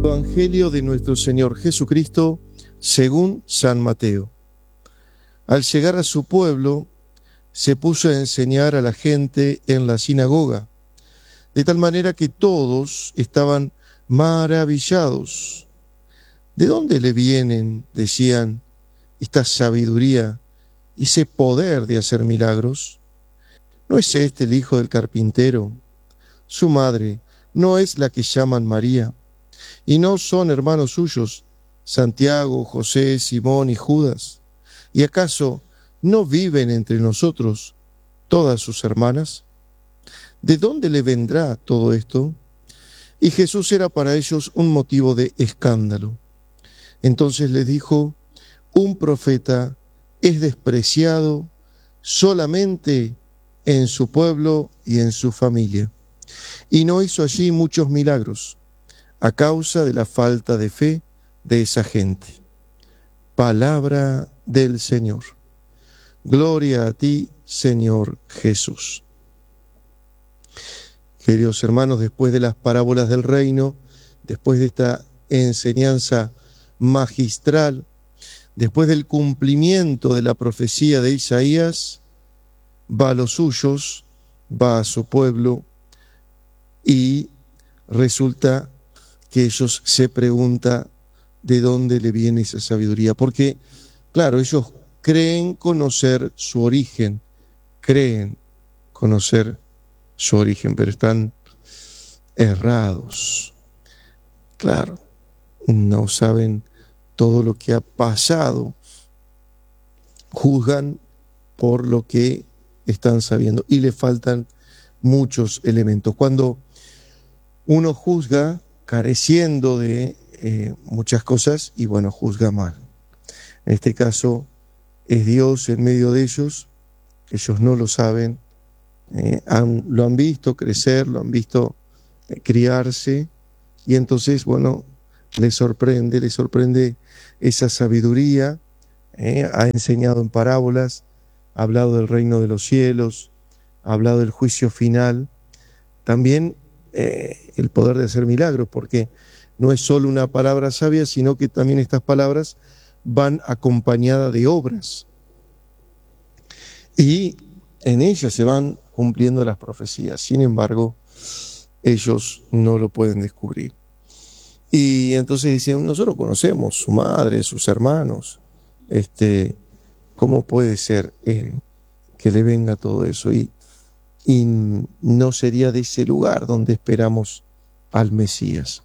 Evangelio de nuestro Señor Jesucristo según San Mateo. Al llegar a su pueblo, se puso a enseñar a la gente en la sinagoga, de tal manera que todos estaban maravillados. ¿De dónde le vienen, decían, esta sabiduría y ese poder de hacer milagros? ¿No es este el hijo del carpintero? Su madre no es la que llaman María, y no son hermanos suyos Santiago, José, Simón y Judas. ¿Y acaso no viven entre nosotros todas sus hermanas? ¿De dónde le vendrá todo esto? Y Jesús era para ellos un motivo de escándalo. Entonces les dijo: un profeta es despreciado solamente en su pueblo y en su familia. Y no hizo allí muchos milagros a causa de la falta de fe de esa gente. Palabra del Señor. Gloria a ti, Señor Jesús. Queridos hermanos, después de las parábolas del reino, después de esta enseñanza magistral, después del cumplimiento de la profecía de Isaías, va a los suyos, va a su pueblo, y resulta que ellos se preguntan de dónde le viene esa sabiduría. Porque, claro, ellos creen conocer su origen, pero están errados. Claro, no saben todo lo que ha pasado, juzgan por lo que están sabiendo y le faltan muchos elementos. Cuando uno juzga careciendo de muchas cosas, y bueno, juzga mal. En este caso es Dios en medio de ellos no lo saben, lo han visto crecer, lo han visto criarse, y entonces, bueno, les sorprende esa sabiduría. Ha enseñado en parábolas, ha hablado del reino de los cielos, ha hablado del juicio final, también el poder de hacer milagros, porque no es solo una palabra sabia, sino que también estas palabras van acompañadas de obras. Y en ellas se van cumpliendo las profecías. Sin embargo, ellos no lo pueden descubrir. Y entonces dicen: nosotros conocemos su madre, sus hermanos. ¿Cómo puede ser que le venga todo eso? Y no sería de ese lugar donde esperamos al Mesías.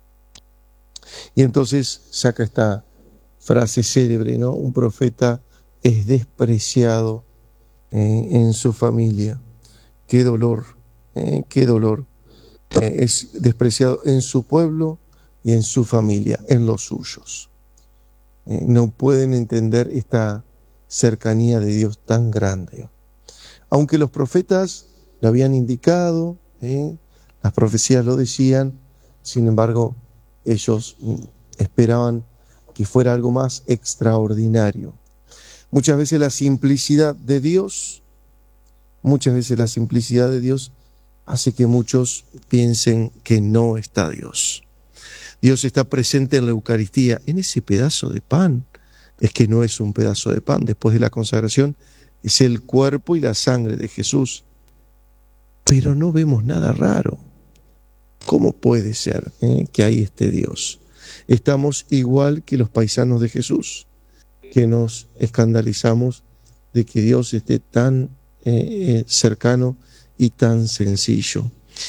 Y entonces saca esta frase célebre, ¿no? Un profeta es despreciado en su familia. Qué dolor, qué dolor. Es despreciado en su pueblo y en su familia, en los suyos. No pueden entender esta cercanía de Dios tan grande. Aunque los profetas lo habían indicado, las profecías lo decían, sin embargo, ellos esperaban que fuera algo más extraordinario. Muchas veces la simplicidad de Dios hace que muchos piensen que no está Dios. Dios está presente en la Eucaristía, en ese pedazo de pan. Es que no es un pedazo de pan, después de la consagración es el cuerpo y la sangre de Jesús. Pero no vemos nada raro. ¿Cómo puede ser que ahí esté Dios? Estamos igual que los paisanos de Jesús, que nos escandalizamos de que Dios esté tan cercano y tan sencillo.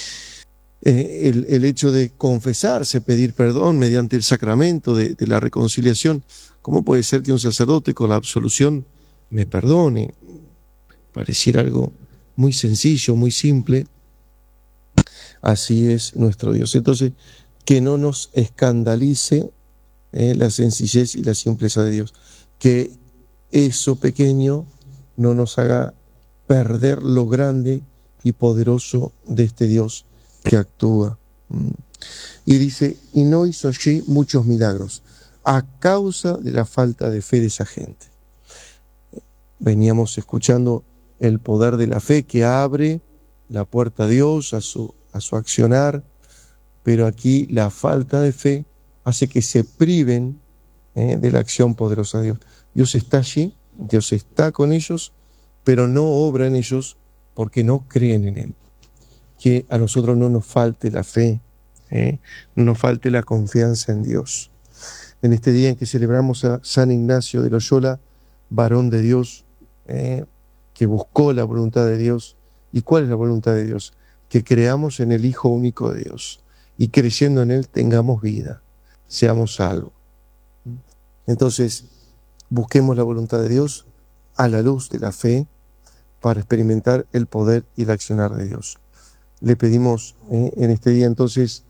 El hecho de confesarse, pedir perdón mediante el sacramento de la reconciliación. ¿Cómo puede ser que un sacerdote con la absolución me perdone? Pareciera algo muy sencillo, muy simple. Así es nuestro Dios. Entonces, que no nos escandalice la sencillez y la simpleza de Dios. Que eso pequeño no nos haga perder lo grande y poderoso de este Dios que actúa. Y dice: y no hizo allí muchos milagros a causa de la falta de fe de esa gente. Veníamos escuchando el poder de la fe que abre la puerta a Dios, a su accionar, pero aquí la falta de fe hace que se priven de la acción poderosa de Dios. Dios está allí, Dios está con ellos, pero no obra en ellos porque no creen en Él. Que a nosotros no nos falte la fe, no nos falte la confianza en Dios. En este día en que celebramos a San Ignacio de Loyola, varón de Dios, que buscó la voluntad de Dios. ¿Y cuál es la voluntad de Dios? Que creamos en el Hijo único de Dios y creyendo en Él tengamos vida, seamos salvos. Entonces, busquemos la voluntad de Dios a la luz de la fe para experimentar el poder y el accionar de Dios. Le pedimos en este día entonces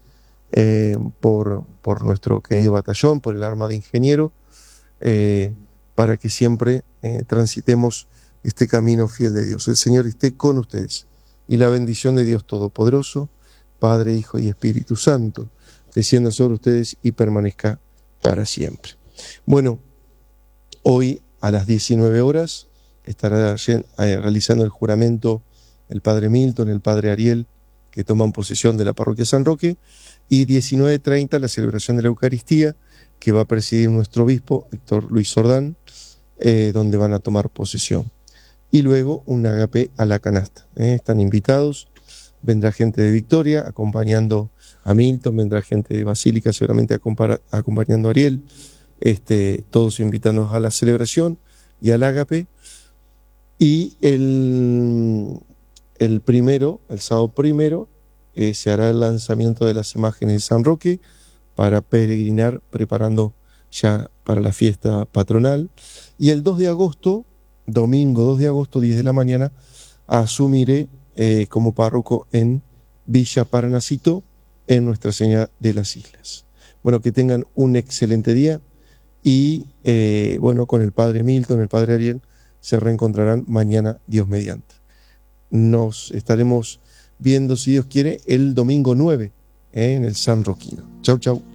por nuestro querido batallón, por el arma de ingeniero, para que siempre transitemos este camino fiel de Dios. El Señor esté con ustedes y la bendición de Dios Todopoderoso, Padre, Hijo y Espíritu Santo, descienda sobre ustedes y permanezca para siempre. Bueno, hoy a las 19 horas estará realizando el juramento el Padre Milton, el Padre Ariel, que toman posesión de la parroquia San Roque, y 19:30 la celebración de la Eucaristía, que va a presidir nuestro obispo, Héctor Luis Sordán, donde van a tomar posesión. Y luego un agape a la canasta. Están invitados, vendrá gente de Victoria acompañando a Milton, vendrá gente de Basílica seguramente acompañando a Ariel, todos invitados a la celebración y al agape. Y el sábado primero, se hará el lanzamiento de las imágenes de San Roque para peregrinar, preparando ya para la fiesta patronal. Y el 2 de agosto, domingo 2 de agosto, 10 de la mañana, asumiré como párroco en Villa Paranacito, en Nuestra Señora de las Islas. Bueno, que tengan un excelente día y bueno, con el Padre Milton, el Padre Ariel, se reencontrarán mañana, Dios mediante. Nos estaremos viendo, si Dios quiere, el domingo 9 en el San Roquino. Chau, chau.